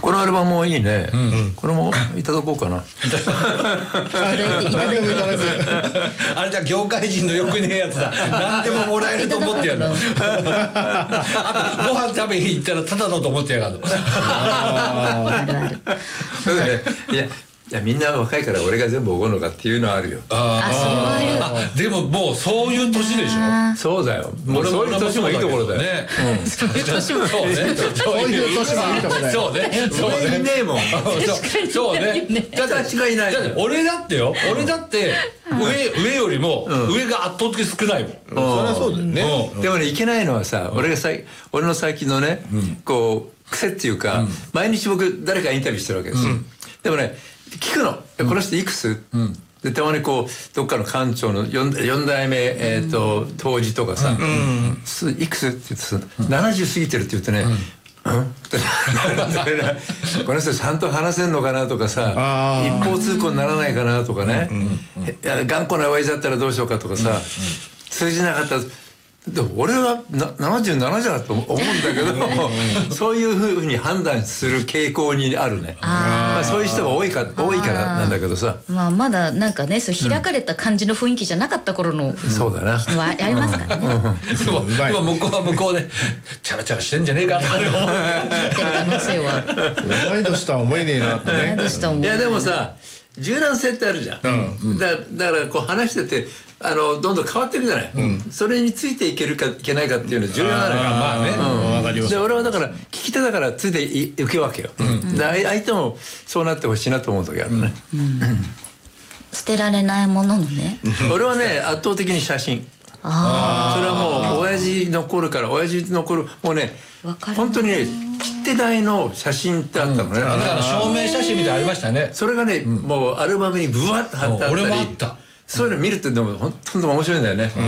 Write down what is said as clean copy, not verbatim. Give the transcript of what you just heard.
このアルバムもいいね。これもいただこうかな。 あれじゃ業界人のよくねえやつだ。何でももらえると思ってやるの。あとご飯食べに行ったらただだと思ってやがるの。 いやみんな若いから俺が全部おごるのかっていうのはあるよ。 でももうそういう年でしょ。 そうだよ。もうそういう年もいいところだよね。 そういう年もそうね。 そういう年もいいところだよ。 そうね。 俺いねえもん。 そうね。 形がいない。 俺だって上よりも上が圧倒的に少ないもん。 そりゃそうだよね。 でもねいけないのはさ、俺の最近のねこう癖っていうか、毎日僕誰かインタビューしてるわけですよ。でもね聞くの、この人いくつ？でたまにこうどっかの館長の4代目当時とかさ、いくつって言って70過ぎてるって言ってね、この人ちゃんと話せんのかなとかさ、一方通行にならないかなとかね、頑固な親父だったらどうしようかとかさ、通じなかったらでも俺は77じゃと思うんだけどそういうふうに判断する傾向にあるね。そういう人が多いからなんだけどさ、 まだなんかねそう開かれた感じの雰囲気じゃなかった頃のそうだなはありますからね。 今向こうは向こうでチャラチャラしてんじゃねえかって思ってる可能性は同い年とは思えねえなってね。 いやでもさ柔軟性ってあるじゃん。だからこう話しててどんどん変わってるじゃない。それについていけるかいけないかっていうのは重要なのよ。 まあね。 わかります。 で俺はだから聞き手だからついていくわけよ。で相手もそうなってほしいなと思う時あるね。 捨てられないもののね。 俺はね圧倒的に写真。それはもう親父の頃もうね本当にね切手台の写真ってあったのね。 だから証明写真みたいなのありましたね。 それがねもうアルバムにブワッと貼ってあったり。 俺もあった。 そういうの見るとでも本当に面白いんだよね。